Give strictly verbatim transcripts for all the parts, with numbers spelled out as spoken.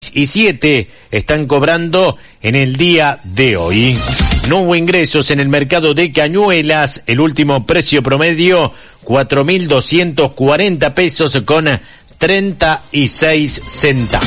y siete están cobrando en el día de hoy. No hubo ingresos en el mercado de Cañuelas, el último precio promedio cuatro mil doscientos cuarenta pesos con treinta y seis centavos.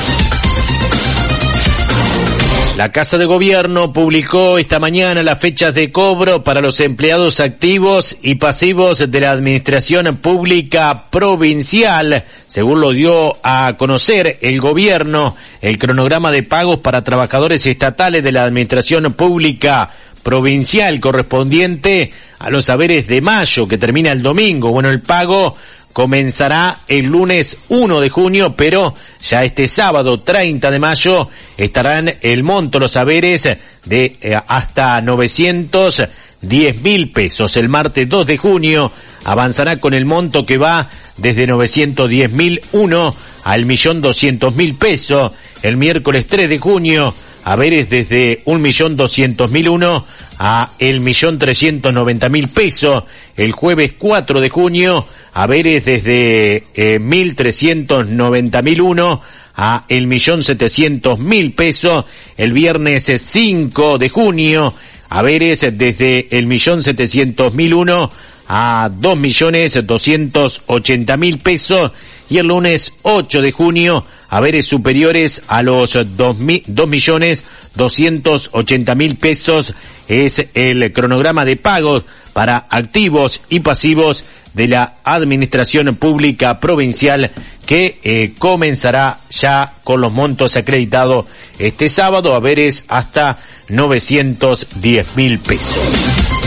La Casa de Gobierno publicó esta mañana las fechas de cobro para los empleados activos y pasivos de la Administración Pública Provincial. Según lo dio a conocer el Gobierno, el cronograma de pagos para trabajadores estatales de la Administración Pública Provincial correspondiente a los haberes de mayo, que termina el domingo. Bueno, el pago comenzará el lunes uno de junio, pero ya este sábado treinta de mayo estarán el monto, los haberes de eh, hasta novecientos diez mil pesos. El martes dos de junio avanzará con el monto que va desde novecientos diez mil uno al millón doscientos mil pesos. El miércoles tres de junio haberes desde un millón doscientos mil uno a el millón trescientos noventa mil pesos. El jueves cuatro de junio haberes desde eh, mil trescientos noventa mil uno a el millón setecientos mil pesos. El viernes cinco de junio haberes desde el millón setecientos mil uno a dos millones doscientos ochenta mil pesos. Y el lunes ocho de junio haberes superiores a los dos millones doscientos ochenta mil pesos. Es el cronograma de pagos para activos y pasivos de la Administración Pública Provincial, que eh, comenzará ya con los montos acreditados este sábado, haberes hasta novecientos diez mil pesos.